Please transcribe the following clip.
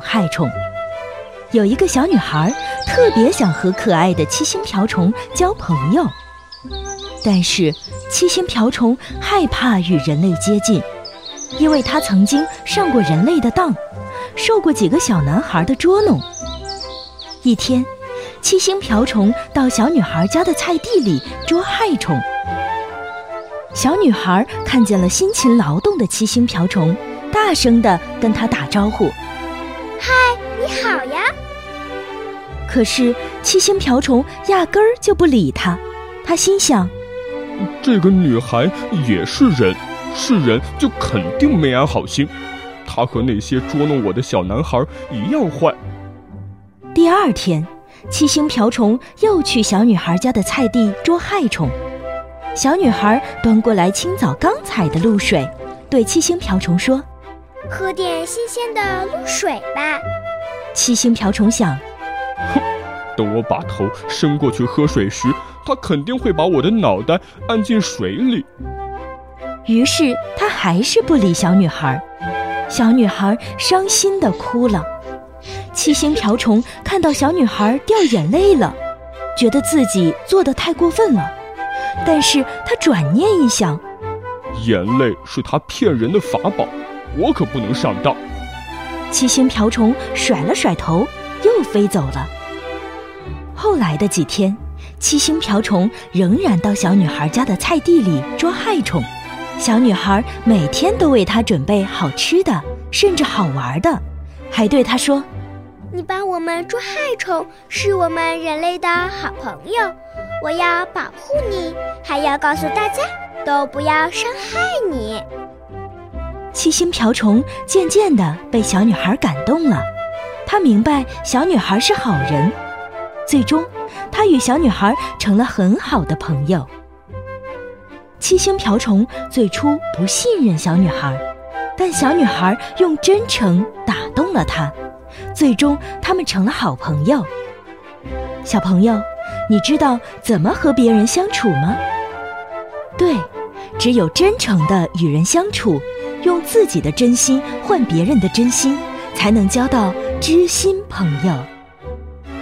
害虫。有一个小女孩特别想和可爱的七星瓢虫交朋友，但是七星瓢虫害怕与人类接近，因为她曾经上过人类的当，受过几个小男孩的捉弄。一天，七星瓢虫到小女孩家的菜地里捉害虫。小女孩看见了辛勤劳动的七星瓢虫，大声地跟她打招呼：“ 嗨，你好呀！” 可是七星瓢虫压根儿就不理她，她心想： 这个女孩也是人，是人就肯定没安好心，她和那些捉弄我的小男孩一样坏。 第二天，七星瓢虫又去小女孩家的菜地捉害虫。小女孩端过来清早刚采的露水，对七星瓢虫说：“ 喝点新鲜的露水吧。” 七星瓢虫想： 等我把头伸过去喝水时，他肯定会把我的脑袋按进水里。 于是他还是不理小女孩，小女孩伤心地哭了。七星瓢虫看到小女孩掉眼泪了，觉得自己做得太过分了，但是他转念一想， 眼泪是他骗人的法宝，我可不能上当。 七星瓢虫甩了甩头，又飞走了。后来的几天，七星瓢虫仍然到小女孩家的菜地里捉害虫。小女孩每天都为她准备好吃的，甚至好玩的，还对她说：“ 你帮我们捉害虫，是我们人类的好朋友，我要保护你，还要告诉大家，都不要伤害你。” 七星瓢虫渐渐地被小女孩感动了，她明白小女孩是好人，最终她与小女孩成了很好的朋友。七星瓢虫最初不信任小女孩，但小女孩用真诚打动了她，最终他们成了好朋友。小朋友，你知道怎么和别人相处吗？对，只有真诚地与人相处，用自己的真心换别人的真心，才能交到知心朋友。